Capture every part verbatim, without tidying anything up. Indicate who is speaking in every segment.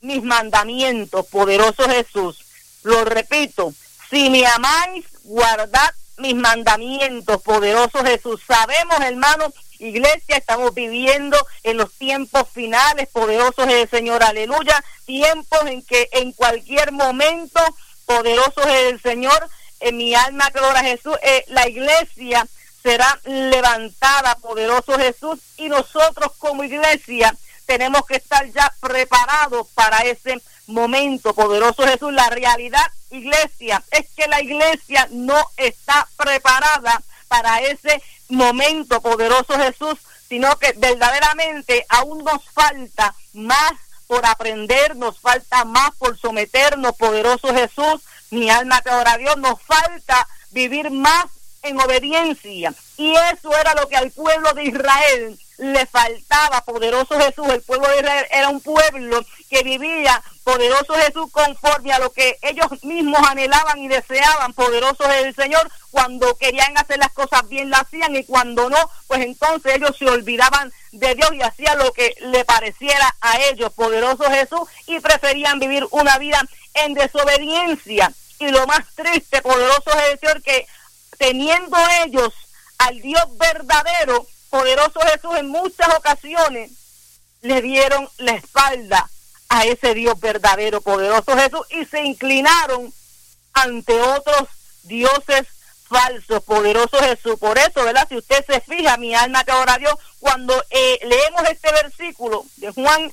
Speaker 1: mis mandamientos, poderoso Jesús. Lo repito, si me amáis, guardad mis mandamientos, poderoso Jesús. Sabemos, hermanos, iglesia, estamos viviendo en los tiempos finales, poderoso es el Señor, aleluya, tiempos en que en cualquier momento, poderoso es el Señor, en mi alma gloria a Jesús, eh, la iglesia será levantada, poderoso Jesús, y nosotros como iglesia tenemos que estar ya preparados para ese momento, poderoso Jesús. La realidad, iglesia, es que la iglesia no está preparada para ese momento, poderoso Jesús, sino que verdaderamente aún nos falta más por aprender, nos falta más por someternos, poderoso Jesús. Mi alma te adora a Dios, nos falta vivir más en obediencia, y eso era lo que al pueblo de Israel le faltaba, poderoso Jesús. El pueblo de Israel era un pueblo que vivía, poderoso Jesús, conforme a lo que ellos mismos anhelaban y deseaban, poderoso es el Señor. Cuando querían hacer las cosas bien, las hacían, y cuando no, pues entonces ellos se olvidaban de Dios y hacían lo que le pareciera a ellos, poderoso Jesús, y preferían vivir una vida en desobediencia. Y lo más triste, poderoso es el Señor, que teniendo ellos al Dios verdadero, poderoso Jesús, en muchas ocasiones le dieron la espalda a ese Dios verdadero, poderoso Jesús, y se inclinaron ante otros dioses falsos, poderoso Jesús. Por eso, ¿verdad? Si usted se fija, mi alma te adora a Dios, cuando eh, leemos este versículo de Juan,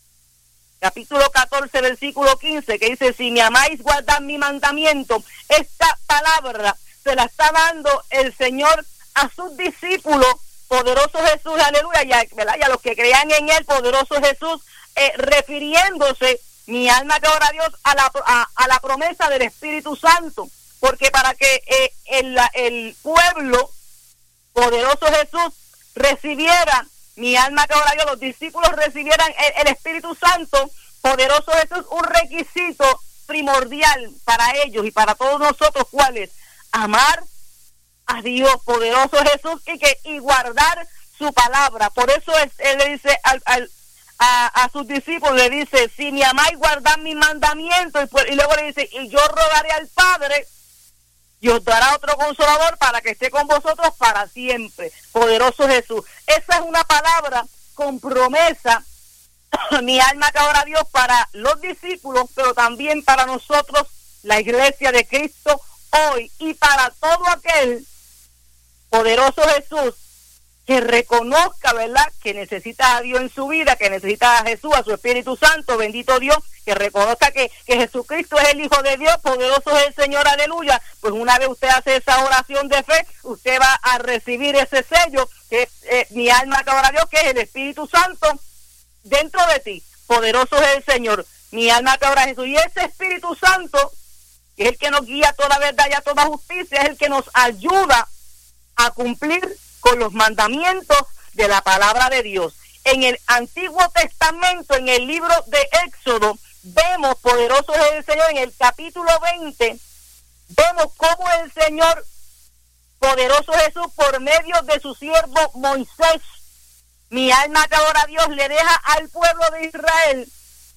Speaker 1: capítulo catorce, versículo quince, que dice, si me amáis, guardad mi mandamiento. Esta palabra se la está dando el Señor a sus discípulos, poderoso Jesús, aleluya, y a, ¿verdad? Y a los que creían en él, poderoso Jesús, eh, refiriéndose, mi alma te adora a Dios, a la, a, a la promesa del Espíritu Santo, porque para que eh, el, el pueblo, poderoso Jesús, recibiera, mi alma te adora a Dios, los discípulos recibieran el, el Espíritu Santo, poderoso Jesús, un requisito primordial para ellos y para todos nosotros, ¿cuál es? Amar a Dios, poderoso Jesús, y que y guardar su palabra. Por eso es, él le dice al, al, a, a sus discípulos, le dice, si me amáis, guardad mis mandamientos, y, pues, y luego le dice, y yo rogaré al Padre, y os dará otro consolador para que esté con vosotros para siempre, poderoso Jesús. Esa es una palabra con promesa, mi alma que adora a Dios, para los discípulos, pero también para nosotros, la iglesia de Cristo hoy, y para todo aquel, poderoso Jesús, que reconozca, ¿verdad?, que necesita a Dios en su vida, que necesita a Jesús, a su Espíritu Santo, bendito Dios, que reconozca que, que Jesucristo es el Hijo de Dios, poderoso es el Señor, aleluya. Pues una vez usted hace esa oración de fe, usted va a recibir ese sello, que es eh, mi alma que adora a Dios, que es el Espíritu Santo dentro de ti, poderoso es el Señor, mi alma que adora a Jesús. Y ese Espíritu Santo, que es el que nos guía a toda verdad y a toda justicia, es el que nos ayuda a cumplir con los mandamientos de la palabra de Dios. En el Antiguo Testamento, en el libro de Éxodo, vemos, poderoso es el Señor, en el capítulo veinte, vemos cómo el Señor, poderoso Jesús, por medio de su siervo Moisés, mi alma que adora a Dios, le deja al pueblo de Israel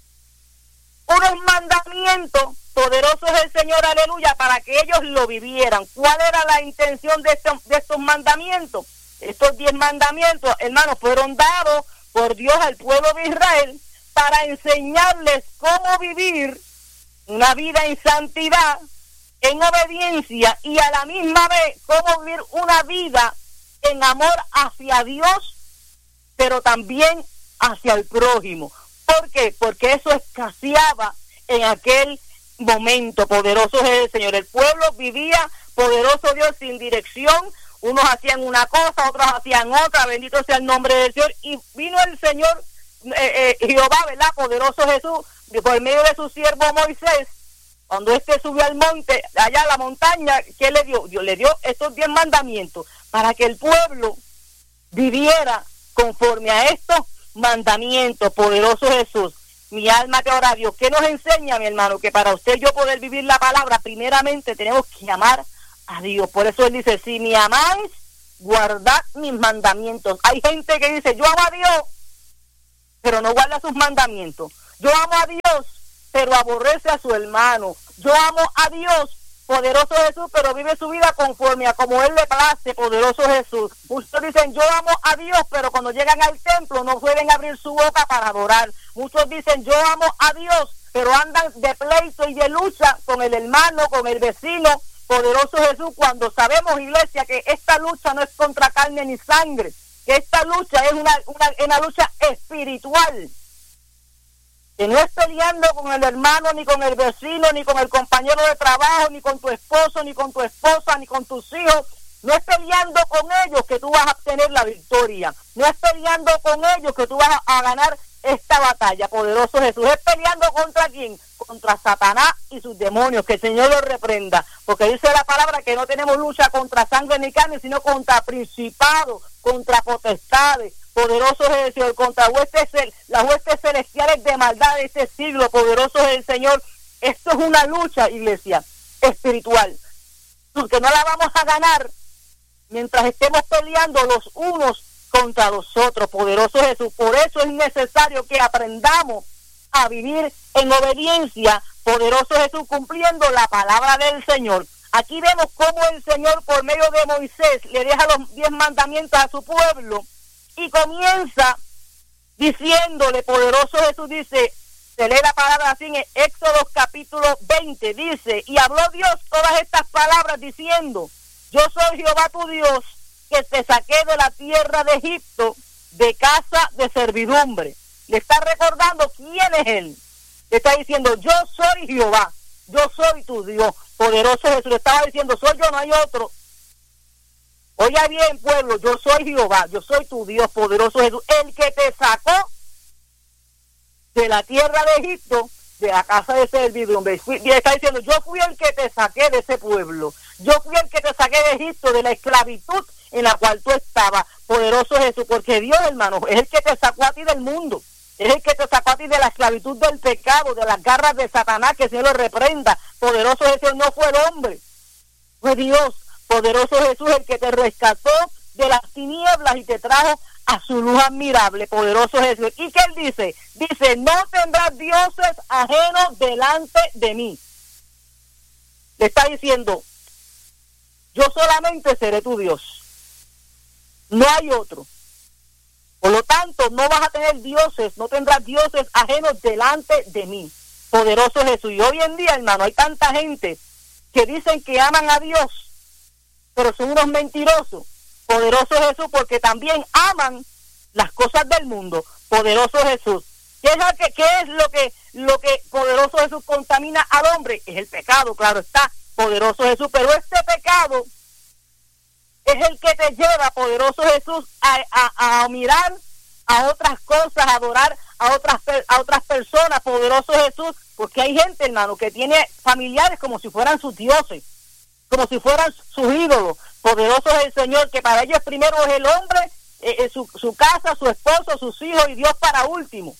Speaker 1: unos mandamientos, poderoso es el Señor, aleluya, para que ellos lo vivieran. ¿Cuál era la intención de estos, de estos mandamientos? Estos diez mandamientos, hermanos, fueron dados por Dios al pueblo de Israel para enseñarles cómo vivir una vida en santidad, en obediencia, y a la misma vez cómo vivir una vida en amor hacia Dios, pero también hacia el prójimo. ¿Por qué? Porque eso escaseaba en aquel momento, poderoso es el Señor. El pueblo vivía, poderoso Dios, sin dirección. Unos hacían una cosa, otros hacían otra, bendito sea el nombre del Señor. Y vino el Señor, eh, eh, Jehová, ¿verdad? Poderoso Jesús, por medio de su siervo Moisés, cuando éste subió al monte, allá a la montaña, ¿qué le dio? Dios le dio estos diez mandamientos para que el pueblo viviera conforme a estos mandamientos, poderoso Jesús. Mi alma te adora a Dios. ¿Qué nos enseña, mi hermano? Que para usted y yo poder vivir la palabra, primeramente tenemos que amar a Dios. Por eso él dice, si me amáis, guardad mis mandamientos. Hay gente que dice, yo amo a Dios, pero no guarda sus mandamientos. Yo amo a Dios, pero aborrece a su hermano. Yo amo a Dios, poderoso Jesús, pero vive su vida conforme a como Él le place, poderoso Jesús. Muchos dicen, yo amo a Dios, pero cuando llegan al templo no pueden abrir su boca para adorar. Muchos dicen, yo amo a Dios, pero andan de pleito y de lucha con el hermano, con el vecino, poderoso Jesús, cuando sabemos, iglesia, que esta lucha no es contra carne ni sangre, que esta lucha es una, una, una lucha espiritual. Que no es peleando con el hermano, ni con el vecino, ni con el compañero de trabajo, ni con tu esposo, ni con tu esposa, ni con tus hijos. No es peleando con ellos que tú vas a obtener la victoria. No es peleando con ellos que tú vas a, a ganar esta batalla, poderoso Jesús. Es peleando contra quién, contra Satanás y sus demonios, que el Señor los reprenda, porque dice la palabra que no tenemos lucha contra sangre ni carne, sino contra principados, contra potestades, poderoso es el Señor, contra huestes, las huestes celestiales de maldad de este siglo, poderoso es el Señor. Esto es una lucha, iglesia, espiritual, porque no la vamos a ganar mientras estemos peleando los unos contra los otros, poderoso Jesús. Por eso es necesario que aprendamos a vivir en obediencia, poderoso Jesús, cumpliendo la palabra del Señor. Aquí vemos cómo el Señor, por medio de Moisés, le deja los diez mandamientos a su pueblo y comienza diciéndole, poderoso Jesús, dice, se lee la palabra así en Éxodo capítulo veinte, dice, y habló Dios todas estas palabras diciendo, yo soy Jehová tu Dios, que te saqué de la tierra de Egipto, de casa de servidumbre. Le está recordando quién es Él. Le está diciendo, yo soy Jehová, yo soy tu Dios, poderoso Jesús. Le estaba diciendo, soy yo, no hay otro. Oiga bien, pueblo, yo soy Jehová, yo soy tu Dios, poderoso Jesús, el que te sacó de la tierra de Egipto, de la casa de servidumbre. Y le está diciendo, yo fui el que te saqué de ese pueblo, yo fui el que te saqué de Egipto, de la esclavitud en la cual tú estabas, poderoso Jesús, porque Dios, hermano, es el que te sacó a ti del mundo, es el que te sacó a ti de la esclavitud del pecado, de las garras de Satanás, que el Señor lo reprenda, poderoso Jesús. No fue el hombre, fue Dios, poderoso Jesús, el que te rescató de las tinieblas y te trajo a su luz admirable, poderoso Jesús. ¿Y qué Él dice? Dice, no tendrás dioses ajenos delante de mí. Le está diciendo, yo solamente seré tu Dios. No hay otro. Por lo tanto, no vas a tener dioses, no tendrás dioses ajenos delante de mí. Poderoso Jesús. Y hoy en día, hermano, hay tanta gente que dicen que aman a Dios, pero son unos mentirosos. Poderoso Jesús, porque también aman las cosas del mundo. Poderoso Jesús. ¿Qué es, lo que, qué es lo que lo que poderoso Jesús contamina al hombre? Es el pecado, claro está, poderoso Jesús. Pero este pecado es el que te lleva, poderoso Jesús, a, a, a mirar a otras cosas, a adorar a otras, a otras personas, poderoso Jesús, porque hay gente, hermano, que tiene familiares como si fueran sus dioses, como si fueran sus ídolos. Poderoso es el Señor, que para ellos primero es el hombre, eh, eh, su, su casa, su esposo, sus hijos, y Dios para último.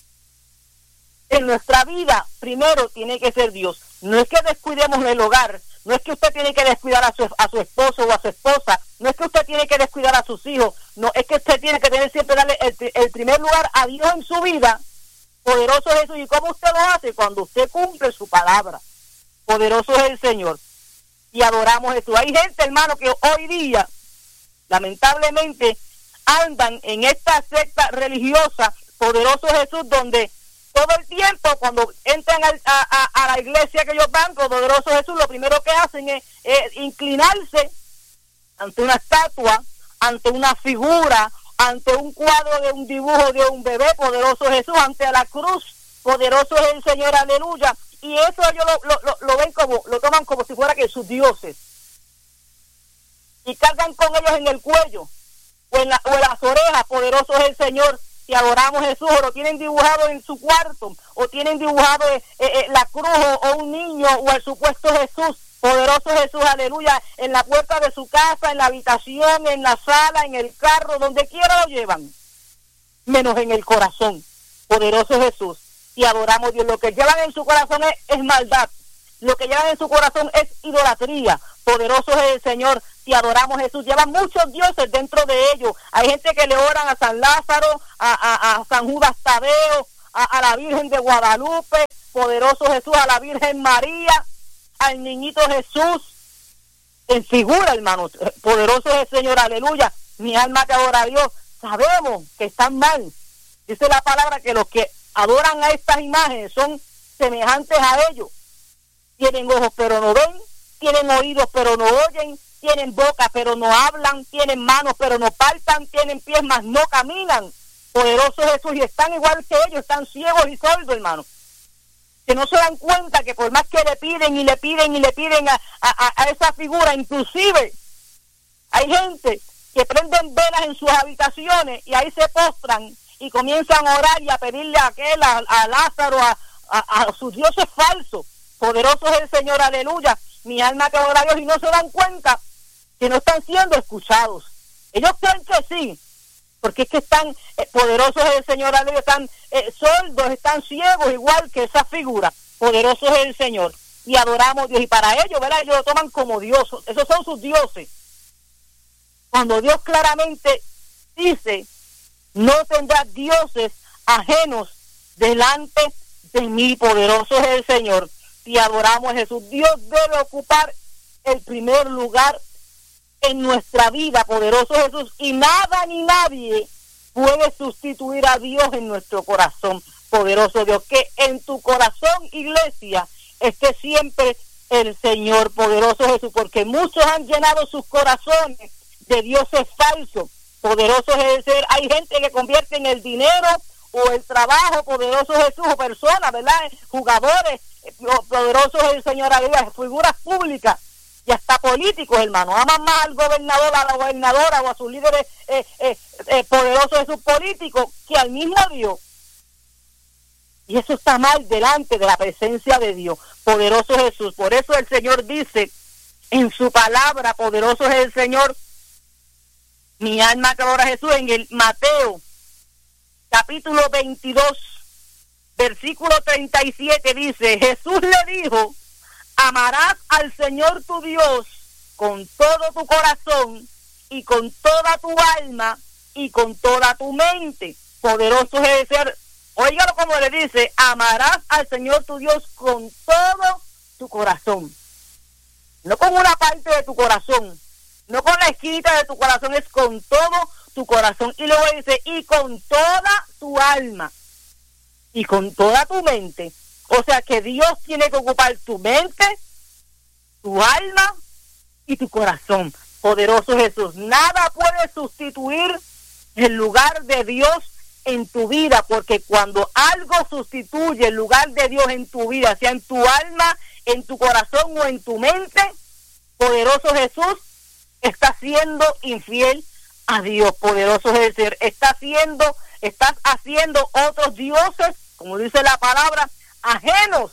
Speaker 1: En nuestra vida, primero tiene que ser Dios. No es que descuidemos el hogar, no es que usted tiene que descuidar a su, a su esposo o a su esposa, no es que usted tiene que descuidar a sus hijos, no, es que usted tiene que tener siempre darle el, el primer lugar a Dios en su vida. Poderoso es Jesús. ¿Y cómo usted lo hace? Cuando usted cumple su palabra. Poderoso es el Señor. Y adoramos a Jesús. Hay gente, hermano, que hoy día, lamentablemente, andan en esta secta religiosa, poderoso Jesús, donde todo el tiempo, cuando entran a, a, a la iglesia que ellos van, poderoso Jesús, lo primero que hacen es, es inclinarse ante una estatua, ante una figura, ante un cuadro de un dibujo de un bebé, poderoso Jesús, ante la cruz, poderoso es el Señor, aleluya. Y eso ellos lo, lo, lo, lo ven como, lo toman como si fuera que sus dioses. Y cargan con ellos en el cuello, o en, la, o en las orejas, poderoso es el Señor. Si adoramos a Jesús, o lo tienen dibujado en su cuarto, o tienen dibujado eh, eh, la cruz, o, o un niño, o el supuesto Jesús, poderoso Jesús, aleluya, en la puerta de su casa, en la habitación, en la sala, en el carro, donde quiera lo llevan, menos en el corazón, poderoso Jesús. Si adoramos a Dios, lo que llevan en su corazón es, es maldad, lo que llevan en su corazón es idolatría, poderoso es el Señor. Si adoramos a Jesús, llevan muchos dioses dentro de ellos. Hay gente que le oran a San Lázaro, a, a, a San Judas Tadeo, a, a la Virgen de Guadalupe, poderoso Jesús, a la Virgen María, al niñito Jesús, en figura, hermanos, poderoso es el Señor, aleluya. Mi alma te adora a Dios. Sabemos que están mal. Dice la palabra que los que adoran a estas imágenes son semejantes a ellos. Tienen ojos pero no ven, tienen oídos pero no oyen, tienen boca pero no hablan, tienen manos pero no palpan, tienen pies mas no caminan. Poderoso Jesús, y están igual que ellos, están ciegos y sordos, hermano. Que no se dan cuenta que por más que le piden y le piden y le piden a, a, a esa figura, inclusive hay gente que prenden velas en sus habitaciones y ahí se postran y comienzan a orar y a pedirle a aquel, a, a Lázaro, a, a, a sus dioses falsos. Poderoso es el Señor, aleluya. Mi alma te adora a Dios, y no se dan cuenta que no están siendo escuchados. Ellos creen que sí, porque es que están eh, poderosos es el Señor, aleluya, están eh, sordos, están ciegos, igual que esa figura. Poderoso es el Señor, y adoramos a Dios, y para ellos, ¿verdad? Ellos lo toman como Dios, esos son sus dioses. Cuando Dios claramente dice, no tendrás dioses ajenos delante de mí, poderoso es el Señor, y adoramos a Jesús. Dios debe ocupar el primer lugar en nuestra vida, poderoso Jesús, y nada ni nadie puede sustituir a Dios en nuestro corazón, poderoso Dios. Que en tu corazón, iglesia, esté siempre el Señor, poderoso Jesús, porque muchos han llenado sus corazones de dioses falsos. Poderoso es el ser. Hay gente que convierte en el dinero o el trabajo, poderoso Jesús, o personas, ¿verdad? Jugadores, poderoso es el Señor, aleluya, figuras públicas y hasta políticos, hermano. Aman más al gobernador, a la gobernadora o a sus líderes eh, eh, eh, poderosos de sus políticos que al mismo Dios. Y eso está mal delante de la presencia de Dios, poderoso Jesús. Por eso el Señor dice en su palabra, poderoso es el Señor, mi alma te adora a Jesús, en el Mateo capítulo veintidós, versículo treinta y siete, dice, Jesús le dijo, amarás al Señor tu Dios con todo tu corazón y con toda tu alma y con toda tu mente. Poderoso es el ser. Óigalo como le dice, amarás al Señor tu Dios con todo tu corazón. No con una parte de tu corazón, no con la esquina de tu corazón, es con todo tu corazón. Y luego dice, y con toda tu alma y con toda tu mente. O sea que Dios tiene que ocupar tu mente, tu alma y tu corazón. Poderoso Jesús. Nada puede sustituir el lugar de Dios en tu vida, porque cuando algo sustituye el lugar de Dios en tu vida, sea en tu alma, en tu corazón o en tu mente, poderoso Jesús, está siendo infiel a Dios. Poderoso es el ser. Está haciendo, estás haciendo otros dioses, como dice la palabra, ajenos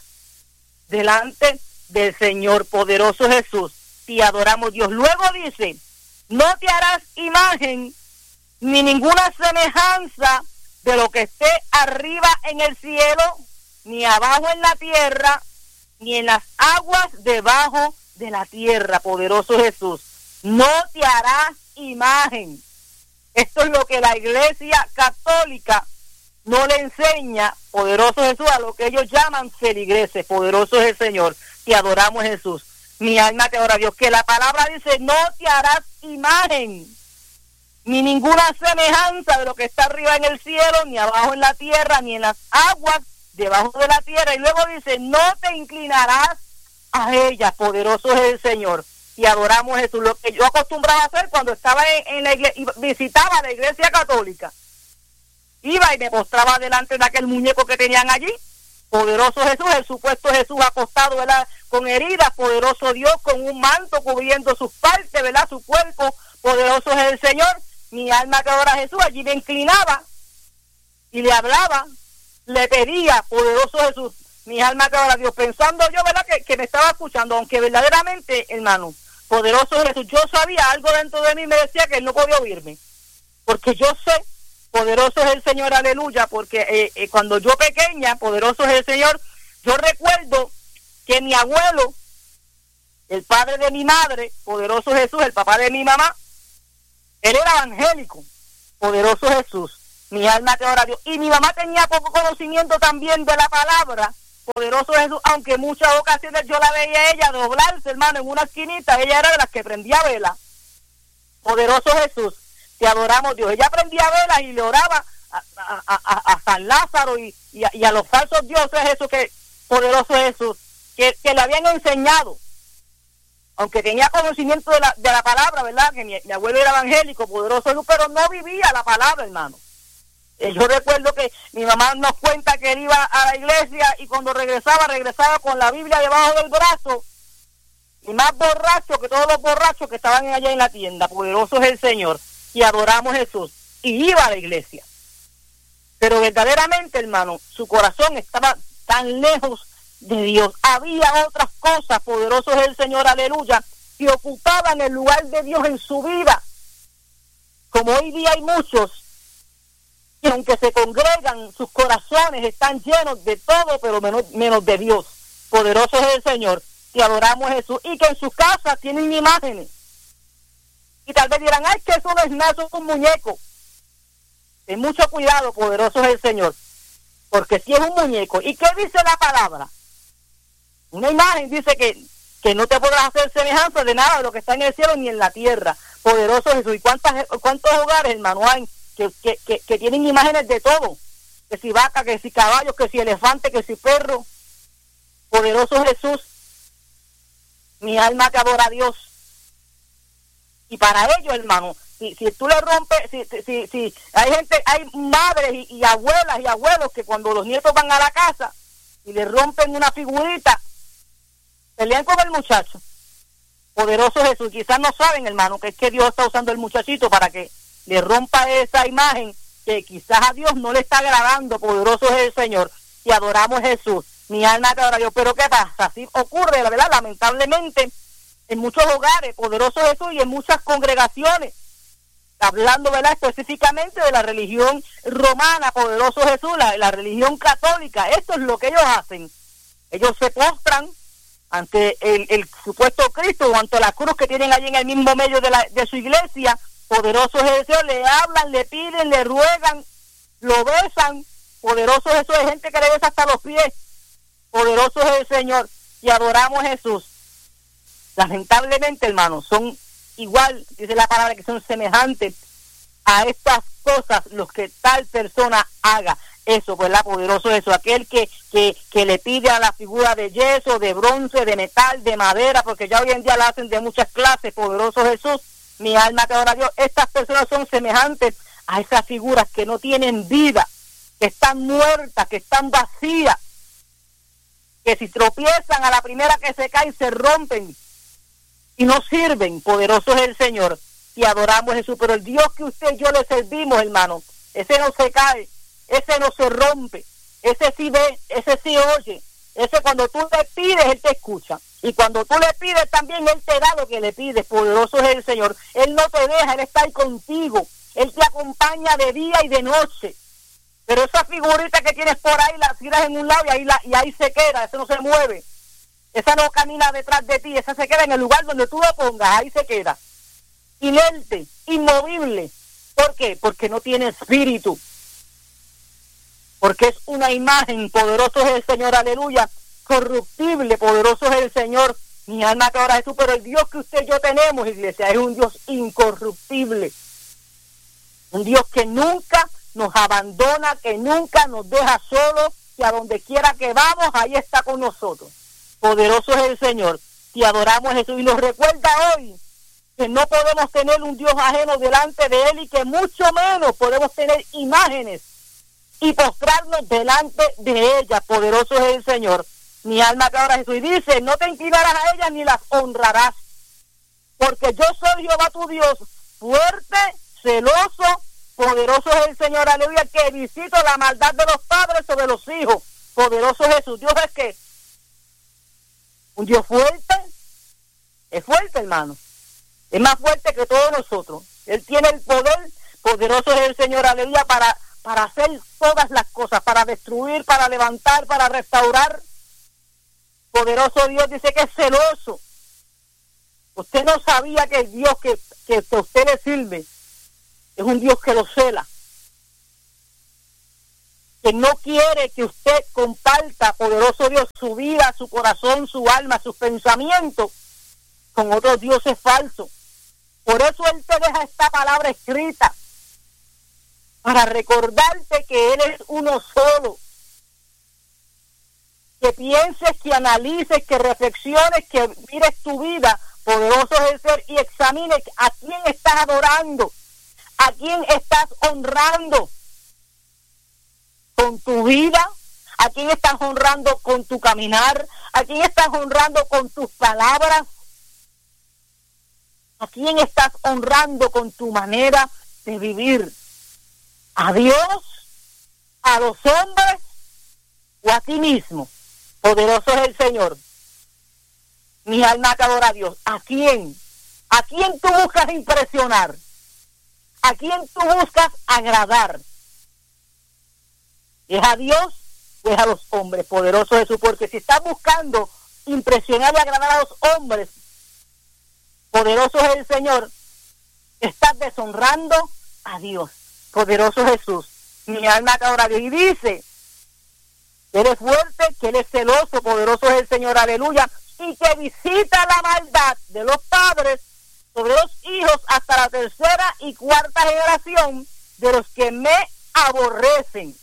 Speaker 1: delante del Señor. Poderoso Jesús, te adoramos Dios. Luego dice, no te harás imagen ni ninguna semejanza de lo que esté arriba en el cielo, ni abajo en la tierra, ni en las aguas debajo de la tierra. Poderoso Jesús, no te harás imagen. Esto es lo que la Iglesia Católica no le enseña, poderoso Jesús, a lo que ellos llaman feligreses. Poderoso es el Señor, te adoramos Jesús. Mi alma te adora Dios, que la palabra dice, no te harás imagen, ni ninguna semejanza de lo que está arriba en el cielo, ni abajo en la tierra, ni en las aguas debajo de la tierra. Y luego dice, no te inclinarás a ella. Poderoso es el Señor, y adoramos a Jesús. Lo que yo acostumbraba a hacer cuando estaba en, en la iglesia, visitaba la Iglesia Católica, iba y me postraba delante de aquel muñeco que tenían allí. Poderoso Jesús, el supuesto Jesús acostado, ¿verdad?, con heridas. Poderoso Dios, con un manto cubriendo sus partes, ¿verdad?, su cuerpo. Poderoso es el Señor. Mi alma que adora a Jesús, allí me inclinaba y le hablaba, le pedía, poderoso Jesús, mi alma que adora a Dios, pensando yo, ¿verdad?, que, que me estaba escuchando, aunque verdaderamente, hermano, poderoso Jesús, yo sabía algo dentro de mí, me decía que él no podía oírme, porque yo sé, poderoso es el Señor, aleluya, porque eh, eh, cuando yo pequeña, poderoso es el Señor, yo recuerdo que mi abuelo, el padre de mi madre, poderoso Jesús, el papá de mi mamá, él era evangélico. Poderoso Jesús, Mi alma te adora a Dios. Y mi mamá tenía poco conocimiento también de la palabra. Poderoso Jesús, aunque en muchas ocasiones yo la veía a ella doblarse, hermano, en una esquinita. Ella era de las que prendía vela. Poderoso Jesús, te adoramos, Dios. Ella prendía velas y le oraba a, a, a, a San Lázaro y, y, a, y a los falsos dioses, eso que, poderoso Jesús, que, que le habían enseñado. Aunque tenía conocimiento de la, de la palabra, ¿verdad? Que mi, mi abuelo era evangélico, poderoso Jesús, pero no vivía la palabra, hermano. Yo recuerdo que mi mamá nos cuenta que él iba a la iglesia y cuando regresaba, regresaba con la Biblia debajo del brazo y más borracho que todos los borrachos que estaban allá en la tienda. Poderoso es el Señor y adoramos a Jesús. Y iba a la iglesia. Pero verdaderamente, hermano, su corazón estaba tan lejos de Dios. Había otras cosas, poderoso es el Señor, aleluya, que ocupaban el lugar de Dios en su vida. Como hoy día hay muchos y aunque se congregan, sus corazones están llenos de todo, pero menos, menos de Dios. Poderoso es el Señor, que adoramos a Jesús, y que en sus casas tienen imágenes. Y tal vez dirán, ay, que eso no es nada, eso es un muñeco. Ten mucho cuidado, poderoso es el Señor, porque si es un muñeco. ¿Y qué dice la palabra? Una imagen dice que, que no te podrás hacer semejanza de nada de lo que está en el cielo ni en la tierra. Poderoso Jesús. ¿Y cuántas, cuántos hogares, hermano, hay Que, que, que, que tienen imágenes de todo? Que si vaca, que si caballos, que si elefante, que si perro. Poderoso Jesús, mi alma te adora a Dios. Y para ello, hermano, si, si tú le rompes, si, si, si, si hay gente, hay madres y, y abuelas y abuelos que cuando los nietos van a la casa y le rompen una figurita, pelean con el muchacho. Poderoso Jesús, quizás no saben, hermano, que es que Dios está usando el muchachito para que le rompa esa imagen que quizás a Dios no le está agradando. Poderoso es el Señor y adoramos a Jesús. Mi alma te adora a Dios. Pero ¿qué pasa? Así ocurre, la verdad, lamentablemente, en muchos hogares, poderoso Jesús, y en muchas congregaciones, hablando, ¿verdad?, específicamente de la religión romana, poderoso Jesús, la, la religión católica. Esto es lo que ellos hacen. Ellos se postran ante el, el supuesto Cristo o ante la cruz que tienen allí en el mismo medio de, la, de su iglesia. Poderoso es el Señor, le hablan, le piden, le ruegan, lo besan. Poderoso Jesús, hay gente que le besa hasta los pies. Poderoso es el Señor y adoramos a Jesús. Lamentablemente, hermanos, son igual, dice la palabra, que son semejantes a estas cosas los que tal persona haga eso, pues la poderoso Jesús, aquel que, que, que le pide a la figura de yeso, de bronce, de metal, de madera, porque ya hoy en día la hacen de muchas clases. Poderoso Jesús, mi alma te adora a Dios. Estas personas son semejantes a esas figuras que no tienen vida, que están muertas, que están vacías, que si tropiezan a la primera que se caen se rompen y no sirven. Poderoso es el Señor y adoramos a Jesús. Pero el Dios que usted y yo le servimos, hermano, ese no se cae, ese no se rompe, ese sí ve, ese sí oye, ese cuando tú le pides, Él te escucha. Y cuando tú le pides también, Él te da lo que le pides. Poderoso es el Señor. Él no te deja, Él está ahí contigo. Él te acompaña de día y de noche. Pero esa figurita que tienes por ahí, la tiras en un lado y ahí, la, y ahí se queda, esa no se mueve. Esa no camina detrás de ti, esa se queda en el lugar donde tú lo pongas, ahí se queda. Inerte, inmovible. ¿Por qué? Porque no tiene espíritu. Porque es una imagen. Poderoso es el Señor, aleluya. Corruptible, poderoso es el Señor. Mi alma te adora a Jesús, pero el Dios que usted y yo tenemos, iglesia, es un Dios incorruptible. Un Dios que nunca nos abandona, que nunca nos deja solos, que a donde quiera que vamos, ahí está con nosotros. Poderoso es el Señor, y adoramos a Jesús. Y nos recuerda hoy que no podemos tener un Dios ajeno delante de Él y que mucho menos podemos tener imágenes y postrarnos delante de ellas. Poderoso es el Señor. Mi alma te adora a Jesús. Y dice, no te inclinarás a ellas ni las honrarás, porque yo soy Jehová tu Dios, fuerte, celoso, poderoso es el Señor, aleluya, que visito la maldad de los padres sobre los hijos. Poderoso es Jesús. Dios es que un Dios fuerte, es fuerte, hermano, es más fuerte que todos nosotros. Él tiene el poder. Poderoso es el Señor, aleluya, para, para hacer todas las cosas, para destruir, para levantar, para restaurar. Poderoso Dios, dice que es celoso. Usted no sabía que el Dios que, que, que usted le sirve es un Dios que lo cela. que no quiere que usted comparta, poderoso Dios, su vida, su corazón, su alma, sus pensamientos con otros dioses falsos. Por eso Él te deja esta palabra escrita, para recordarte que Él es uno solo. Que pienses, que analices, que reflexiones, que mires tu vida, poderoso es el ser, y examines a quién estás adorando, a quién estás honrando con tu vida, a quién estás honrando con tu caminar, a quién estás honrando con tus palabras, a quién estás honrando con tu manera de vivir. ¿A Dios, a los hombres o a ti mismo? Poderoso es el Señor. Mi alma te adora a Dios. ¿A quién? ¿A quién tú buscas impresionar? ¿A quién tú buscas agradar? ¿Es a Dios o es a los hombres? Poderoso Jesús, porque si estás buscando impresionar y agradar a los hombres, poderoso es el Señor, estás deshonrando a Dios. Poderoso Jesús, mi alma te adora a Dios. Y dice, Él es fuerte, que Él es celoso, poderoso es el Señor, aleluya, y que visita la maldad de los padres sobre los hijos hasta la tercera y cuarta generación de los que me aborrecen.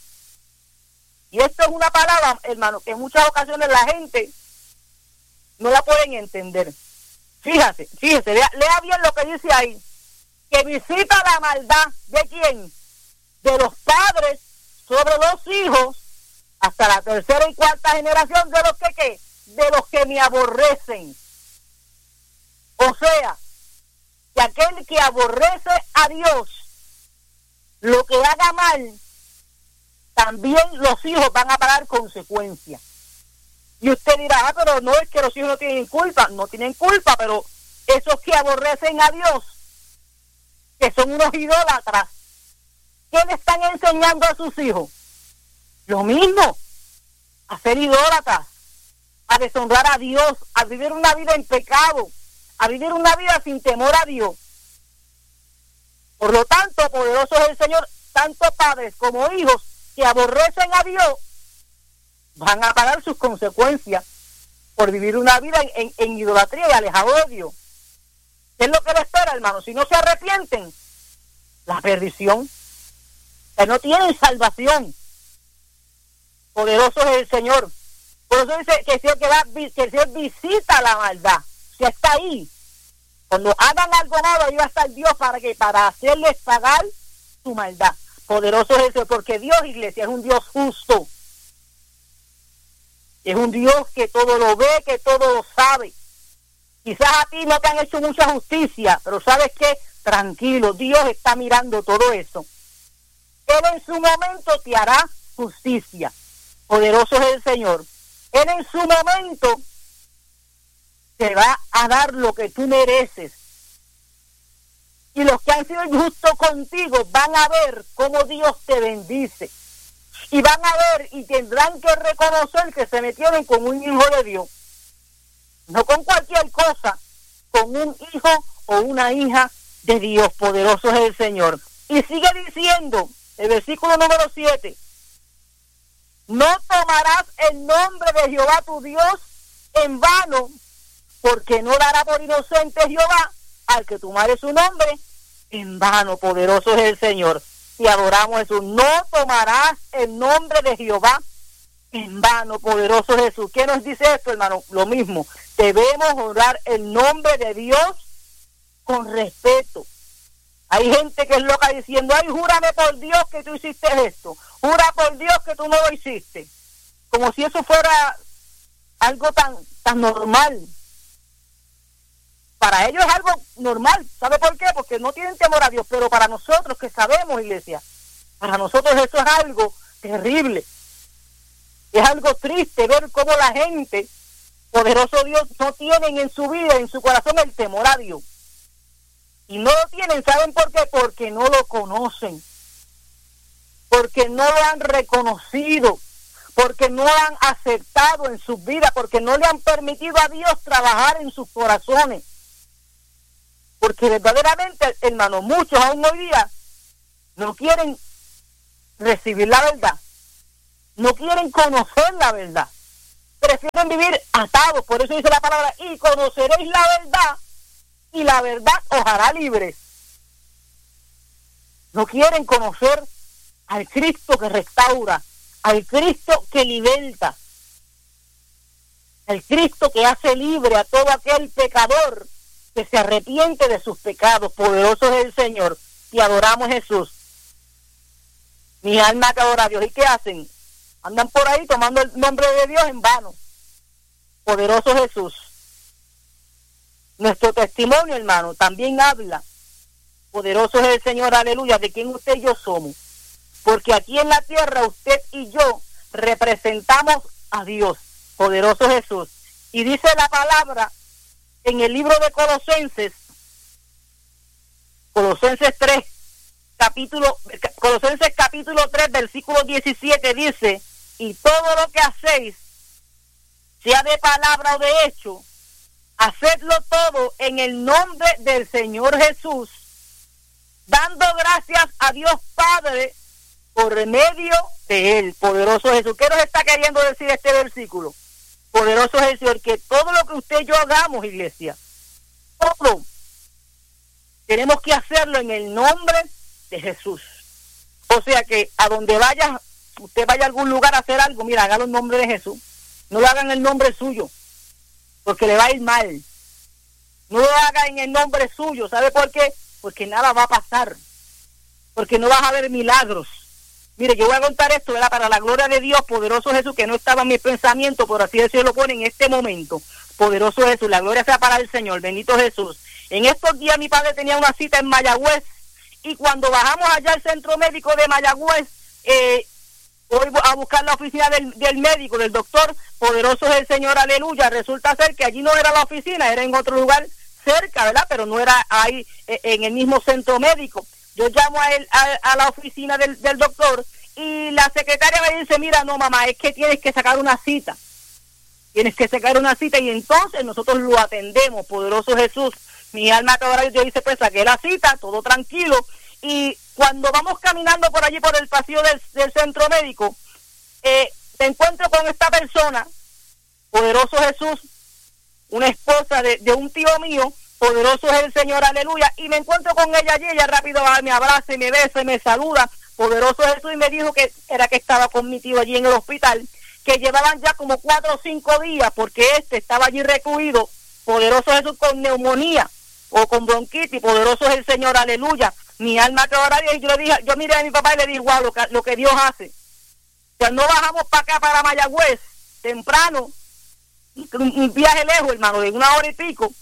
Speaker 1: Y esto es una palabra, hermano, que en muchas ocasiones la gente no la pueden entender. Fíjate, fíjese, lea, lea bien lo que dice ahí, que visita la maldad, ¿de quién? De los padres sobre los hijos hasta la tercera y cuarta generación de los que, ¿qué? De los que me aborrecen. O sea, que aquel que aborrece a Dios, lo que haga mal, también los hijos van a pagar consecuencias. Y usted dirá, ah, pero no es que los hijos no tienen culpa. No tienen culpa, pero esos que aborrecen a Dios, que son unos idólatras, ¿qué le están enseñando a sus hijos? Lo mismo, a ser idólatras, a deshonrar a Dios, a vivir una vida en pecado, a vivir una vida sin temor a Dios. Por lo tanto, poderoso es el Señor, tanto padres como hijos que aborrecen a Dios, van a pagar sus consecuencias por vivir una vida en, en, en idolatría y alejado de Dios. ¿Qué es lo que le espera, hermano? Si no se arrepienten, la perdición. Que no tienen salvación. Poderoso es el Señor. Por eso dice que el Señor, que va, que el Señor visita la maldad. Si está ahí, cuando hagan algo malo, ahí va a estar Dios para que para hacerles pagar su maldad. Poderoso es el Señor, porque Dios, iglesia, es un Dios justo. Es un Dios que todo lo ve, que todo lo sabe. Quizás a ti no te han hecho mucha justicia, pero ¿sabes qué? Tranquilo, Dios está mirando todo eso. Él en su momento te hará justicia. Poderoso es el Señor. Él en su momento te va a dar lo que tú mereces. Y los que han sido injustos contigo van a ver cómo Dios te bendice. Y van a ver y tendrán que reconocer que se metieron con un hijo de Dios. No con cualquier cosa, con un hijo o una hija de Dios. Poderoso es el Señor. Y sigue diciendo, el versículo número siete, no tomarás el nombre de Jehová tu Dios en vano, porque no dará por inocente Jehová al que tomare su nombre en vano. Poderoso es el Señor. Y adoramos a Jesús. No tomarás el nombre de Jehová en vano. Poderoso Jesús. ¿Qué nos dice esto, hermano? Lo mismo. Debemos honrar el nombre de Dios con respeto. Hay gente que es loca diciendo, ay, júrame por Dios que tú hiciste esto. Jura por Dios que tú no lo hiciste. Como si eso fuera algo tan, tan normal. Para ellos es algo normal. ¿Sabe por qué? Porque no tienen temor a Dios. Pero para nosotros que sabemos, iglesia, para nosotros eso es algo terrible. Es algo triste ver cómo la gente, poderoso Dios, no tienen en su vida, en su corazón, el temor a Dios. Y no lo tienen, ¿saben por qué? Porque no lo conocen. Porque no lo han reconocido. Porque no lo han aceptado en sus vidas. Porque no le han permitido a Dios trabajar en sus corazones. Porque verdaderamente, hermano, muchos aún hoy día no quieren recibir la verdad. No quieren conocer la verdad. Prefieren vivir atados. Por eso dice la palabra, y conoceréis la verdad, y la verdad os hará libres. No quieren conocer al Cristo que restaura, al Cristo que liberta, al Cristo que hace libre a todo aquel pecador que se arrepiente de sus pecados. Poderoso es el Señor. Y adoramos a Jesús. Mi alma que adora a Dios. ¿Y qué hacen? Andan por ahí tomando el nombre de Dios en vano. Poderoso Jesús. Nuestro testimonio, hermano, también habla. Poderoso es el Señor, aleluya, de quien usted y yo somos. Porque aquí en la tierra usted y yo representamos a Dios. Poderoso Jesús. Y dice la palabra en el libro de Colosenses, Colosenses tres, capítulo, Colosenses capítulo tres, versículo diecisiete, dice, y todo lo que hacéis, sea de palabra o de hecho, hacedlo todo en el nombre del Señor Jesús, dando gracias a Dios Padre por medio de Él. Poderoso Jesús. ¿Qué nos está queriendo decir este versículo? Poderoso es el Señor, que todo lo que usted y yo hagamos, iglesia, todo, tenemos que hacerlo en el nombre de Jesús. O sea que a donde vaya, usted vaya a algún lugar a hacer algo, mira, hágalo en nombre de Jesús. No lo hagan en el nombre suyo, porque le va a ir mal. No lo hagan en el nombre suyo. ¿Sabe por qué? Porque nada va a pasar. Porque no vas a ver milagros. Mire, yo voy a contar esto, ¿verdad? Para la gloria de Dios, poderoso Jesús, que no estaba en mi pensamiento, por así decirlo, lo pone en este momento. Poderoso Jesús, la gloria sea para el Señor, bendito Jesús. En estos días mi padre tenía una cita en Mayagüez, y cuando bajamos allá al centro médico de Mayagüez, eh, voy a buscar la oficina del, del médico, del doctor, poderoso es el Señor, aleluya. Resulta ser que allí no era la oficina, era en otro lugar cerca, ¿verdad? Pero no era ahí, eh, en el mismo centro médico. Yo llamo a él, a, a la oficina del, del doctor, y la secretaria me dice, mira, no mamá, es que tienes que sacar una cita. Tienes que sacar una cita, y entonces nosotros lo atendemos, poderoso Jesús. Mi alma que ahora yo dice, pues saqué la cita, todo tranquilo, y cuando vamos caminando por allí por el pasillo del, del centro médico, eh, te encuentro con esta persona, poderoso Jesús, una esposa de, de un tío mío, poderoso es el Señor, aleluya, y me encuentro con ella allí, ella rápido va, me abraza y me besa y me saluda, poderoso Jesús, y me dijo que era que estaba con mi tío allí en el hospital, que llevaban ya como cuatro o cinco días, porque este estaba allí recluido, poderoso Jesús, con neumonía o con bronquitis, poderoso es el Señor, aleluya. Mi alma que ahora Dios, y yo le dije, yo miré a mi papá y le dije, wow, lo que, lo que Dios hace. Cuando bajamos para acá, para Mayagüez, temprano, un, un viaje lejos, hermano, de una hora y pico,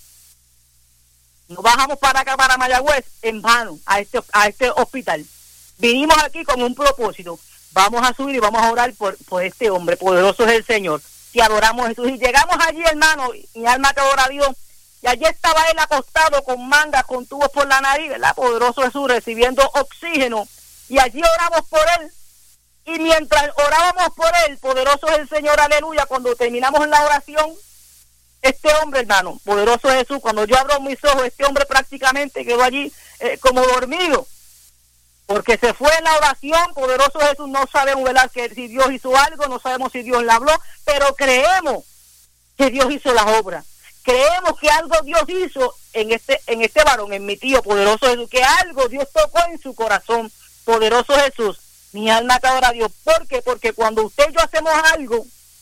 Speaker 1: nos bajamos para acá, para Mayagüez, en vano, a este, a este hospital. Vinimos aquí con un propósito. Vamos a subir y vamos a orar por, por este hombre, poderoso es el Señor. Te adoramos, Jesús. Y llegamos allí, hermano, mi alma que adora a Dios, y allí estaba él acostado con mangas, con tubos por la nariz, ¿verdad? Poderoso Jesús, recibiendo oxígeno. Y allí oramos por él. Y mientras orábamos por él, poderoso es el Señor, aleluya, cuando terminamos la oración, este hombre, hermano, poderoso Jesús, cuando yo abro mis ojos, este hombre prácticamente quedó allí eh, como dormido. Porque se fue en la oración, poderoso Jesús, no sabemos, ¿verdad?, que si Dios hizo algo, no sabemos si Dios le habló, pero creemos que Dios hizo la obra. Creemos que algo Dios hizo en este en este varón, en mi tío, poderoso Jesús, que algo Dios tocó en su corazón, poderoso Jesús. Mi alma te adora a Dios. ¿Por qué? Porque cuando usted y yo hacemos algo,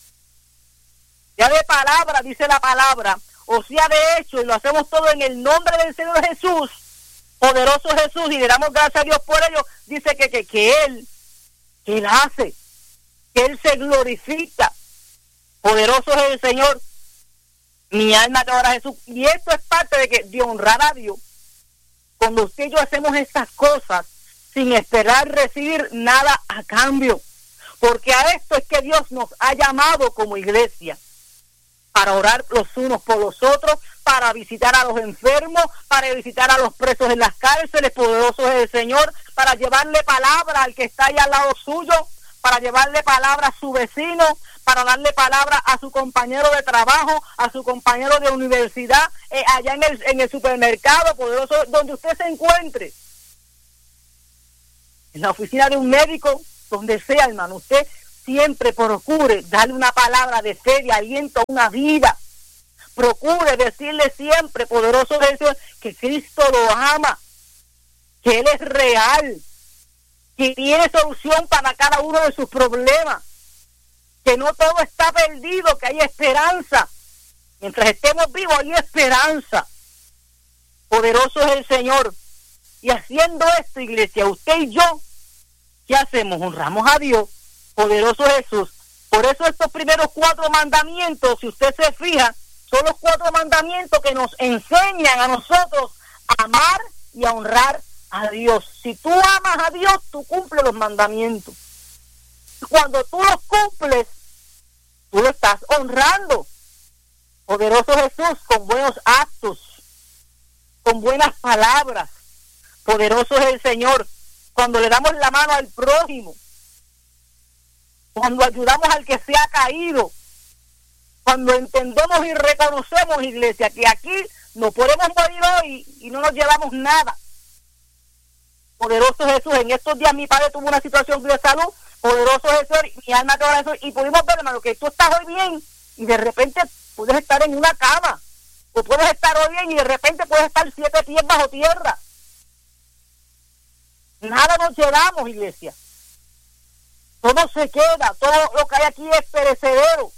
Speaker 1: ya de palabra, dice la palabra, o sea de hecho, y lo hacemos todo en el nombre del Señor Jesús, poderoso Jesús, y le damos gracias a Dios por ello, dice que, que, que Él, que Él hace, que Él se glorifica. Poderoso es el Señor. Mi alma te adora a Jesús. Y esto es parte de que de honrar a Dios. Cuando usted y yo hacemos estas cosas sin esperar recibir nada a cambio. Porque a esto es que Dios nos ha llamado como iglesia. Para orar los unos por los otros, para visitar a los enfermos, para visitar a los presos en las cárceles, poderoso es el Señor, para llevarle palabra al que está ahí al lado suyo, para llevarle palabra a su vecino, para darle palabra a su compañero de trabajo, a su compañero de universidad, eh, allá en el, en el supermercado, poderoso, donde usted se encuentre, en la oficina de un médico, donde sea, hermano, usted siempre procure darle una palabra de fe, de aliento a una vida. Procure decirle siempre, poderoso Jesús, que Cristo lo ama, que Él es real, que tiene solución para cada uno de sus problemas, que no todo está perdido, que hay esperanza. Mientras estemos vivos hay esperanza. Poderoso es el Señor. Y haciendo esto, iglesia, usted y yo, ¿qué hacemos? Honramos a Dios. Poderoso Jesús. Por eso estos primeros cuatro mandamientos, si usted se fija, son los cuatro mandamientos que nos enseñan a nosotros a amar y a honrar a Dios. Si tú amas a Dios, tú cumples los mandamientos. Cuando tú los cumples, tú lo estás honrando. Poderoso Jesús, con buenos actos, con buenas palabras. Poderoso es el Señor. Cuando le damos la mano al prójimo, cuando ayudamos al que se ha caído, cuando entendemos y reconocemos, iglesia, que aquí no podemos morir hoy y no nos llevamos nada. Poderoso Jesús, en estos días mi padre tuvo una situación de salud. Poderoso Jesús, mi alma te agradece, y pudimos ver, hermano, que tú estás hoy bien y de repente puedes estar en una cama, o puedes estar hoy bien y de repente puedes estar siete pies bajo tierra. Nada nos llevamos, iglesia. Todo se queda, todo lo que hay aquí es perecedero.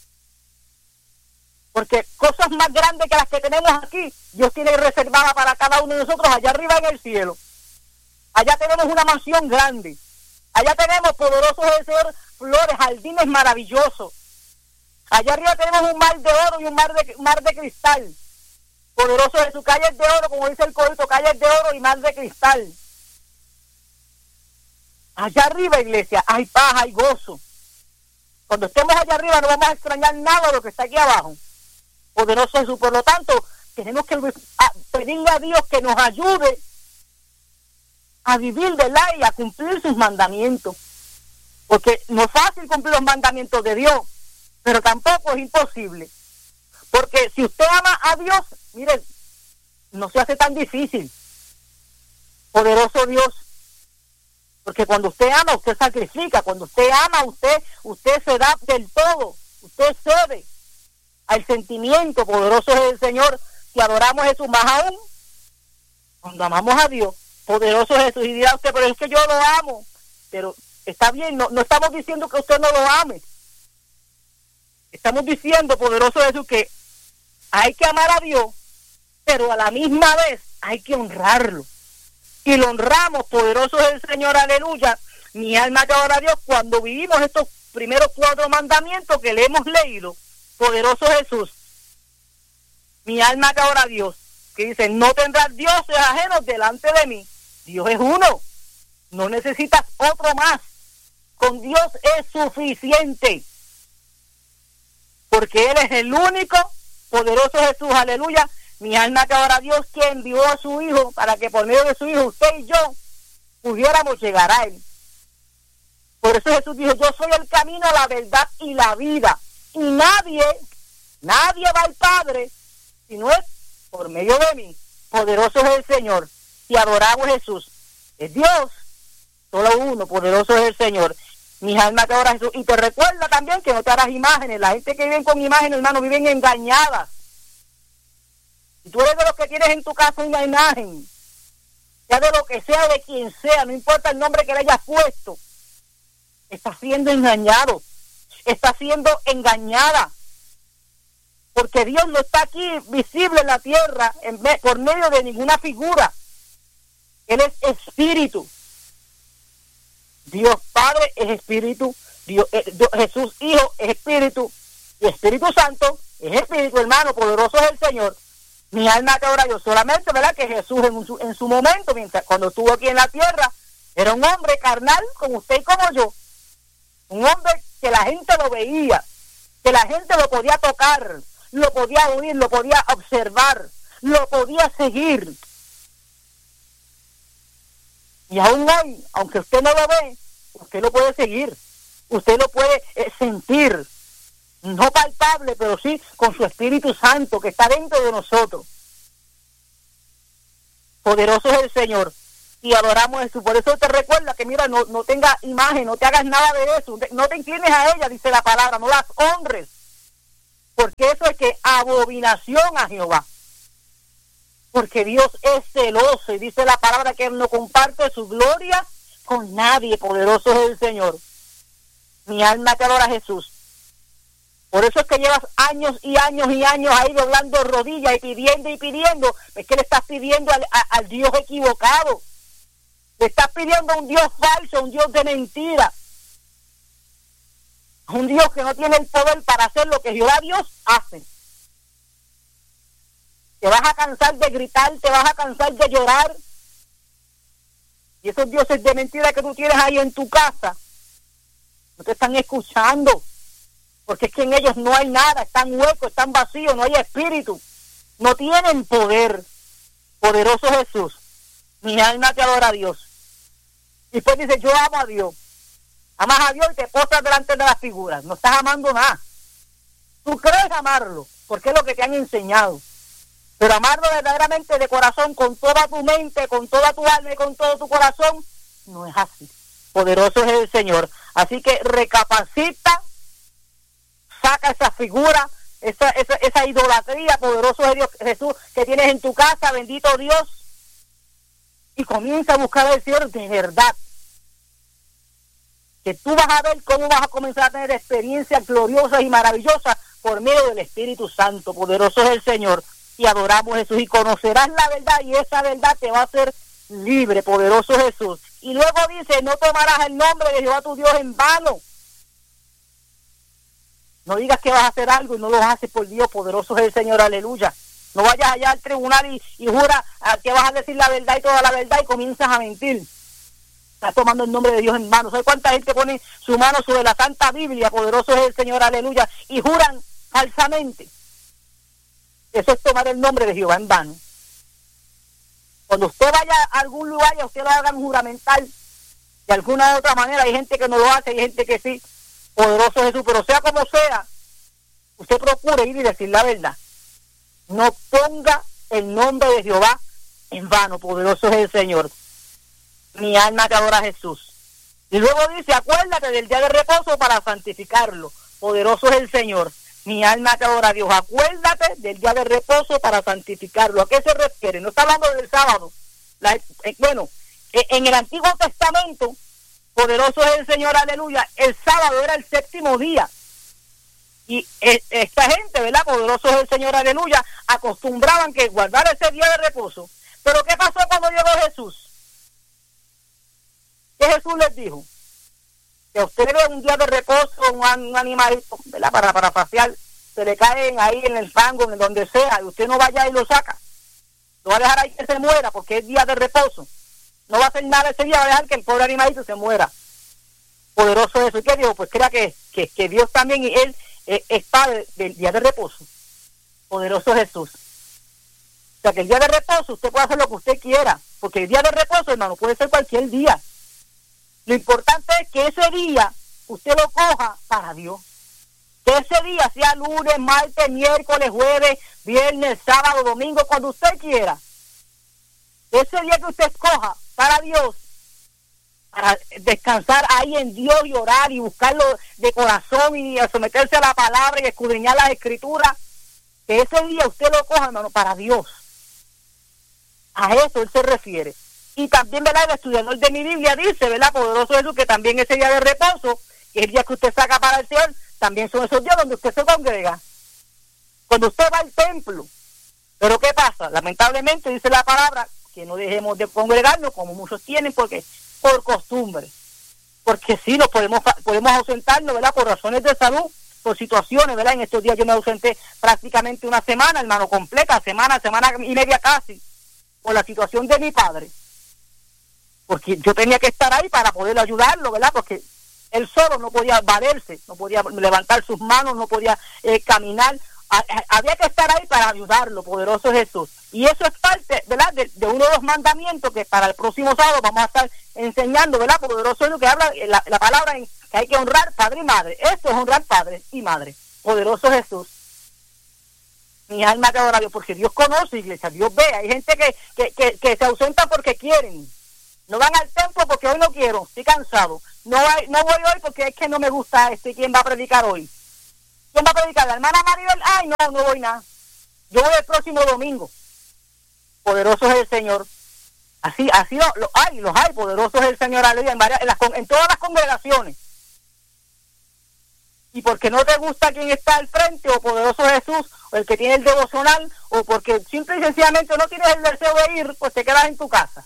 Speaker 1: Porque cosas más grandes que las que tenemos aquí, Dios tiene reservada para cada uno de nosotros allá arriba en el cielo. Allá tenemos una mansión grande. Allá tenemos, poderosos del Señor, flores, jardines maravillosos. Allá arriba tenemos un mar de oro y un mar de, mar de cristal. Poderoso Jesús, calles de oro, como dice el corito, calles de oro y mar de cristal. Allá arriba, iglesia, hay paz, hay gozo. Cuando estemos allá arriba no vamos a extrañar nada de lo que está aquí abajo. Poderoso Jesús, por lo tanto, tenemos que pedirle a Dios que nos ayude a vivir, ¿verdad? Y a cumplir sus mandamientos. Porque no es fácil cumplir los mandamientos de Dios, pero tampoco es imposible. Porque si usted ama a Dios, miren, no se hace tan difícil. Poderoso Dios. Porque cuando usted ama, usted sacrifica. Cuando usted ama, usted, usted se da del todo. Usted cede al sentimiento. Poderoso es el Señor. Si adoramos a Jesús más aún, cuando amamos a Dios, poderoso es Jesús. Y dirá usted, pero es que yo lo amo. Pero está bien, no, no estamos diciendo que usted no lo ame. Estamos diciendo, poderoso Jesús, que hay que amar a Dios, pero a la misma vez hay que honrarlo. Y lo honramos, poderoso es el Señor, aleluya. Mi alma te adora a Dios cuando vivimos estos primeros cuatro mandamientos que le hemos leído. Poderoso Jesús. Mi alma te adora a Dios. Que dice, no tendrás dioses ajenos delante de mí. Dios es uno. No necesitas otro más. Con Dios es suficiente. Porque Él es el único, poderoso Jesús, aleluya. Mi alma te adora a Dios, que envió a su Hijo para que por medio de su Hijo usted y yo pudiéramos llegar a Él. Por eso Jesús dijo, yo soy el camino, la verdad y la vida. Y nadie, nadie va al Padre si no es por medio de mí. Poderoso es el Señor. Si adoramos a Jesús, es Dios, solo uno, poderoso es el Señor. Mi alma te adora a Jesús. Y te recuerda también que no te harás imágenes. La gente que vive con imágenes, hermano, viven engañadas. Si tú eres de los que tienes en tu casa una imagen, sea de lo que sea, de quien sea, no importa el nombre que le hayas puesto, está siendo engañado, está siendo engañada, porque Dios no está aquí visible en la tierra en me, por medio de ninguna figura. Él es espíritu. Dios Padre es espíritu, Dios, eh, Dios, Jesús Hijo es espíritu, y Espíritu Santo es espíritu, hermano, poderoso es el Señor. Mi alma te adora a Dios. Solamente, ¿verdad?, que Jesús en su, en su momento, mientras cuando estuvo aquí en la tierra, era un hombre carnal como usted y como yo. Un hombre que la gente lo veía, que la gente lo podía tocar, lo podía oír, lo podía observar, lo podía seguir. Y aún hoy, aunque usted no lo ve, usted lo puede seguir, usted lo puede eh, sentir. No palpable, pero sí con su Espíritu Santo que está dentro de nosotros. Poderoso es el Señor. y adoramos a Jesús. Por eso te recuerda que, mira, no, no tengas imagen, no te hagas nada de eso, no te inclines a ella, dice la palabra, no las honres, porque eso es que abominación a Jehová. Porque Dios es celoso y dice la palabra que Él no comparte su gloria con nadie. Poderoso es el Señor. Mi alma te adora a Jesús. Por eso es que llevas años y años y años ahí doblando rodillas y pidiendo y pidiendo. Es que le estás pidiendo al, a, al Dios equivocado. Le estás pidiendo a un Dios falso, un Dios de mentira. Un Dios que no tiene el poder para hacer lo que Jehová Dios hace. Te vas a cansar de gritar, te vas a cansar de llorar. Y esos dioses de mentira que tú tienes ahí en tu casa no te están escuchando, porque es que en ellos no hay nada, están huecos, están vacíos, no hay espíritu, no tienen poder. Poderoso Jesús, mi alma te adora a Dios. Y después dice, yo amo a Dios. Amas a Dios y te postras delante de las figuras. No estás amando nada. Tú crees amarlo, porque es lo que te han enseñado. Pero amarlo verdaderamente de corazón, con toda tu mente, con toda tu alma y con todo tu corazón, no es así. Poderoso es el Señor. Así que recapacita, saca esa figura, esa, esa, esa idolatría, poderoso es Dios Jesús, que tienes en tu casa, bendito Dios, y comienza a buscar al Señor de verdad. Que tú vas a ver cómo vas a comenzar a tener experiencias gloriosas y maravillosas por medio del Espíritu Santo. Poderoso es el Señor. Y adoramos a Jesús y conocerás la verdad y esa verdad te va a hacer libre. Poderoso Jesús. Y luego dice, no tomarás el nombre de Jehová tu Dios en vano. No digas que vas a hacer algo y no lo haces por Dios. Poderoso es el Señor, aleluya. No vayas allá al tribunal y, y jura que vas a decir la verdad y toda la verdad y comienzas a mentir. Estás tomando el nombre de Dios en vano. ¿Sabes cuánta gente pone su mano sobre la Santa Biblia? Poderoso es el Señor, aleluya. Y juran falsamente. Eso es tomar el nombre de Jehová en vano. Cuando usted vaya a algún lugar y a usted lo hagan juramental, de alguna u otra manera, hay gente que no lo hace, hay gente que sí. Poderoso Jesús, pero sea como sea, usted procure ir y decir la verdad. No ponga el nombre de Jehová en vano. Poderoso es el Señor. Mi alma te adora a Jesús. Y luego dice, acuérdate del día de reposo para santificarlo. Poderoso es el Señor. Mi alma te adora a Dios. Acuérdate del día de reposo para santificarlo. ¿A qué se refiere? No está hablando del sábado. La, eh, bueno, eh, en el Antiguo Testamento, poderoso es el Señor, aleluya, el sábado era el séptimo día. Y eh, esta gente, ¿verdad? Poderoso es el Señor, aleluya, acostumbraban que guardar ese día de reposo. Pero ¿qué pasó cuando llegó Jesús? ¿Qué Jesús les dijo? Que a usted ve un día de reposo, un, un animalito, ¿verdad? Para parafrasear, se le caen ahí en el fango, en donde sea, y usted no vaya y lo saca. Lo va a dejar ahí que se muera, porque es día de reposo. No va a hacer nada ese día, va a dejar que el pobre animalito se muera. Poderoso eso. ¿Y qué dijo? Pues crea que, que, que Dios también, y Él eh, es padre del día de reposo. Poderoso Jesús. O sea, que el día de reposo usted puede hacer lo que usted quiera, porque el día de reposo, hermano, puede ser cualquier día. Lo importante es que ese día usted lo coja para Dios. Que ese día sea lunes, martes, miércoles, jueves, viernes, sábado, domingo, cuando usted quiera. Ese día que usted escoja para Dios, para descansar ahí en Dios y orar y buscarlo de corazón y someterse a la palabra y escudriñar las escrituras, que ese día usted lo coja, hermano, para Dios. A eso Él se refiere. Y también, ¿verdad? El estudiador de mi Biblia dice, ¿verdad? Poderoso Jesús, que también ese día de reposo, que es el día que usted saca para el Señor, también son esos días donde usted se congrega. Cuando usted va al templo. Pero ¿qué pasa? Lamentablemente dice la palabra que no dejemos de congregarnos como muchos tienen, porque por costumbre. Porque sí, nos podemos, podemos ausentarnos, ¿verdad? Por razones de salud, por situaciones, ¿verdad? En estos días yo me ausenté prácticamente una semana, hermano, completa, semana, semana y media casi, por la situación de mi padre. Porque yo tenía que estar ahí para poder ayudarlo, ¿verdad? Porque él solo no podía valerse, no podía levantar sus manos, no podía eh, caminar. A, a, había que estar ahí para ayudarlo, poderoso Jesús. Y eso es parte, ¿verdad? De, de uno de los mandamientos que para el próximo sábado vamos a estar enseñando, ¿verdad? Poderoso Jesús, que habla la, la palabra en que hay que honrar padre y madre. Esto es honrar padre y madre. Poderoso Jesús. Mi alma te adora a Dios, porque Dios conoce, iglesia, Dios ve. Hay gente que, que, que, que se ausenta porque quieren. No van al templo porque hoy no quiero, estoy cansado. No, hay, no voy hoy porque es que no me gusta este, ¿quién va a predicar hoy? ¿Quién va a predicar? ¿La hermana Maribel? Ay, no, no voy nada. Yo voy el próximo domingo. Poderoso es el Señor. Así, así lo, lo hay, los hay, poderosos es el Señor, aleluya, en, varias, en, las, en todas las congregaciones. Y porque no te gusta quien está al frente, o poderoso Jesús, o el que tiene el devocional, o porque simple y sencillamente no tienes el deseo de ir, pues te quedas en tu casa.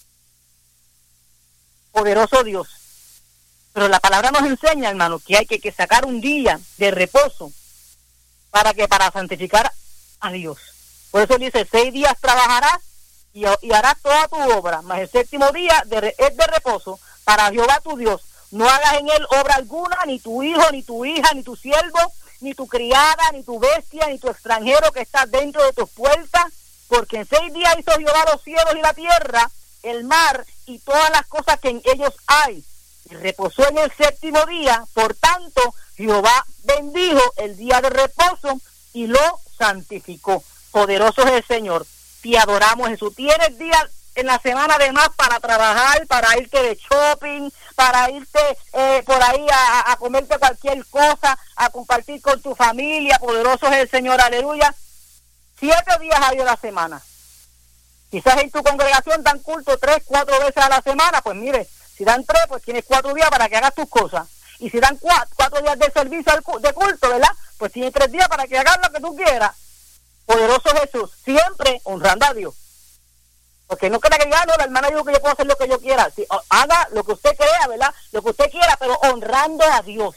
Speaker 1: Poderoso Dios. Pero la palabra nos enseña, hermano, que hay que, que sacar un día de reposo para que para santificar a Dios. Por eso dice, seis días trabajarás y, y harás toda tu obra, mas el séptimo día de, es de reposo para Jehová tu Dios. No hagas en él obra alguna, ni tu hijo, ni tu hija, ni tu siervo, ni tu criada, ni tu bestia, ni tu extranjero que está dentro de tus puertas, porque en seis días hizo Jehová los cielos y la tierra, el mar y todas las cosas que en ellos hay. Y reposó en el séptimo día, por tanto, Jehová bendijo el día de reposo y lo santificó. Poderoso es el Señor. Te adoramos, Jesús. Tienes días en la semana además para trabajar, para irte de shopping, para irte eh, por ahí a, a comerte cualquier cosa, a compartir con tu familia. Poderoso es el Señor, aleluya. Siete días hay a la semana. Quizás en tu congregación dan culto tres, cuatro veces a la semana. Pues mire, si dan tres, pues tienes cuatro días para que hagas tus cosas. Y si dan cuatro, cuatro días de servicio de culto, ¿verdad? Pues tienes tres días para que hagas lo que tú quieras. Poderoso Jesús, siempre honrando a Dios. Porque no crea que diga, no, la hermana dijo que yo puedo hacer lo que yo quiera. Sí, haga lo que usted crea, ¿verdad? Lo que usted quiera, pero honrando a Dios.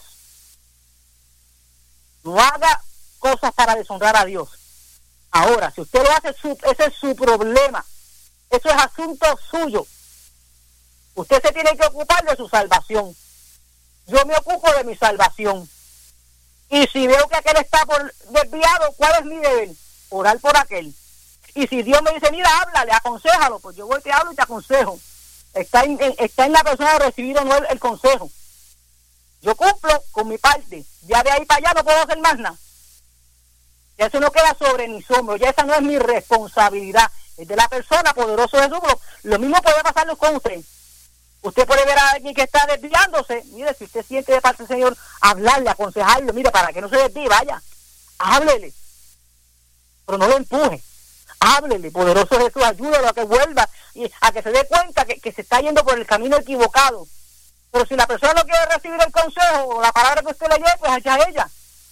Speaker 1: No haga cosas para deshonrar a Dios. Ahora, si usted lo hace, su, ese es su problema. Eso es asunto suyo. Usted se tiene que ocupar de su salvación. Yo me ocupo de mi salvación. Y si veo que aquel está por desviado, ¿cuál es mi deber? Orar por aquel. Y si Dios me dice, mira, háblale, aconsejalo, pues yo voy, te hablo y te aconsejo. Está en, en, está en la persona de recibir o no el, el consejo. Yo cumplo con mi parte. Ya de ahí para allá no puedo hacer más nada. Ya eso no queda sobre mis hombros. Ya esa no es mi responsabilidad. Es de la persona, poderoso Jesús. Lo mismo puede pasarlo con usted. Usted puede ver a alguien que está desviándose. Mire, si usted siente de parte del Señor, hablarle, aconsejarle. Mire, para que no se desvíe, vaya. Háblele. Pero no lo empuje. Háblele, poderoso Jesús, ayúdalo a que vuelva y a que se dé cuenta que, que se está yendo por el camino equivocado. Pero si la persona no quiere recibir el consejo o la palabra que usted le lleve, pues allá ella.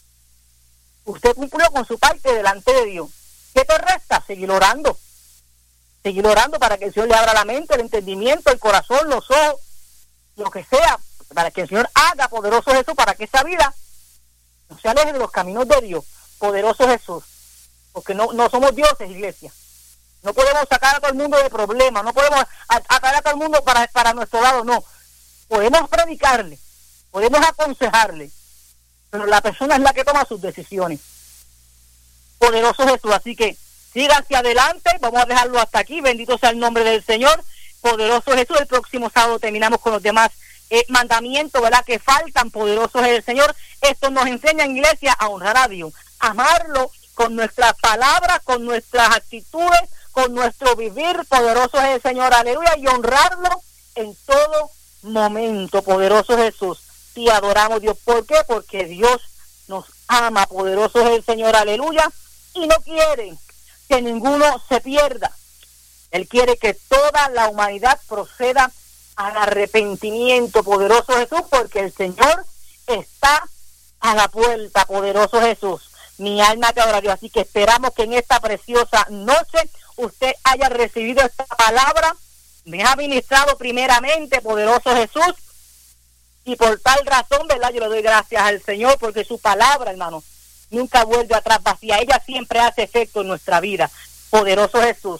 Speaker 1: Usted cumplió con su parte delante de Dios. ¿Qué te resta? Seguir orando. Seguir orando para que el Señor le abra la mente, el entendimiento, el corazón, los ojos, lo que sea, para que el Señor haga, poderoso Jesús, para que esa vida no se aleje de los caminos de Dios. Poderoso Jesús. Porque no, no somos dioses, iglesia. No podemos sacar a todo el mundo de problemas, no podemos atraer a todo el mundo para, para nuestro lado, no. Podemos predicarle, podemos aconsejarle, pero la persona es la que toma sus decisiones. Poderoso Jesús, así que siga hacia adelante, vamos a dejarlo hasta aquí, bendito sea el nombre del Señor. Poderoso Jesús, el próximo sábado terminamos con los demás eh, mandamientos, ¿verdad?, que faltan. Poderoso es el Señor. Esto nos enseña en iglesia a honrar a Dios, amarlo, con nuestras palabras, con nuestras actitudes, con nuestro vivir. Poderoso es el Señor, aleluya, y honrarlo en todo momento. Poderoso Jesús, te adoramos, Dios. ¿Por qué? Porque Dios nos ama. Poderoso es el Señor, aleluya, y no quiere que ninguno se pierda. Él quiere que toda la humanidad proceda al arrepentimiento. Poderoso Jesús, porque el Señor está a la puerta. Poderoso Jesús, mi alma te adora, Dios. Así que esperamos que en esta preciosa noche usted haya recibido esta palabra, me ha ministrado primeramente, poderoso Jesús, y por tal razón, ¿verdad?, yo le doy gracias al Señor, porque su palabra, hermano, nunca vuelve atrás vacía. Ella siempre hace efecto en nuestra vida. Poderoso Jesús,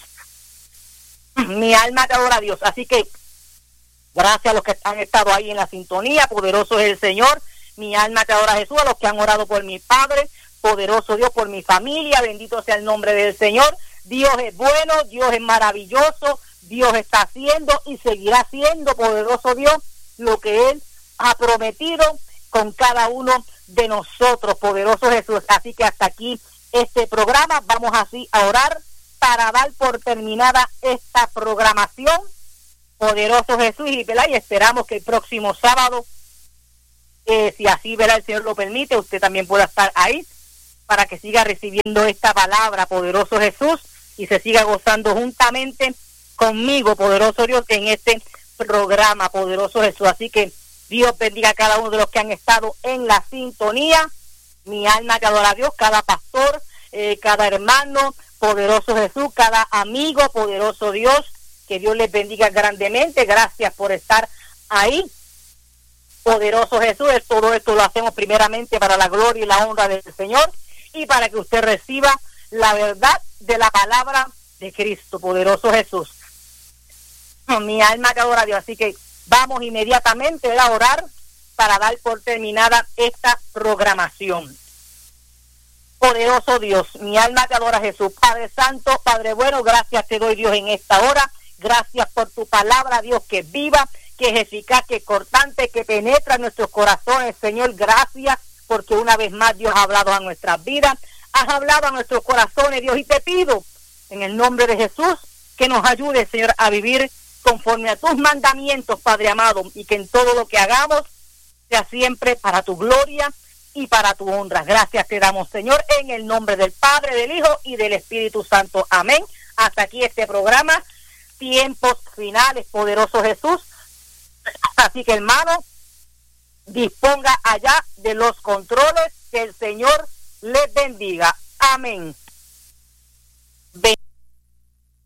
Speaker 1: mi alma te adora, Dios. Así que gracias a los que han estado ahí en la sintonía. Poderoso es el Señor, mi alma te adora, Jesús. A los que han orado por mi Padre, poderoso Dios, por mi familia, bendito sea el nombre del Señor. Dios es bueno, Dios es maravilloso, Dios está haciendo y seguirá haciendo, poderoso Dios, lo que Él ha prometido con cada uno de nosotros, poderoso Jesús. Así que hasta aquí este programa. Vamos así a orar para dar por terminada esta programación. Poderoso Jesús, y, ¿verdad? Y esperamos que el próximo sábado, eh, si así, ¿verdad?, el Señor lo permite, usted también pueda estar ahí para que siga recibiendo esta palabra, Poderoso Jesús, y se siga gozando juntamente conmigo, Poderoso Dios, en este programa, Poderoso Jesús. Así que Dios bendiga a cada uno de los que han estado en la sintonía. Mi alma que adora a Dios, cada pastor, eh, cada hermano, Poderoso Jesús, cada amigo, Poderoso Dios, que Dios les bendiga grandemente. Gracias por estar ahí, Poderoso Jesús. Todo esto lo hacemos primeramente para la gloria y la honra del Señor y para que usted reciba la verdad de la palabra de Cristo, Poderoso Jesús. Mi alma que adora a Dios. Así que vamos inmediatamente a orar para dar por terminada esta programación. Poderoso Dios, mi alma te adora, Jesús. Padre Santo, Padre bueno, gracias te doy, Dios, en esta hora. Gracias por tu palabra, Dios, que es viva, que es eficaz, que es cortante, que penetra en nuestros corazones. Señor, gracias porque una vez más, Dios, ha hablado a nuestras vidas, has hablado a nuestros corazones, Dios, y te pido en el nombre de Jesús que nos ayude, Señor, a vivir conforme a tus mandamientos, Padre amado, y que en todo lo que hagamos sea siempre para tu gloria y para tu honra. Gracias te damos, Señor, en el nombre del Padre, del Hijo y del Espíritu Santo. Amén. Hasta aquí este programa, Tiempos Finales, Poderoso Jesús. Así que, hermano, disponga allá de los controles, que el Señor les bendiga. Amén.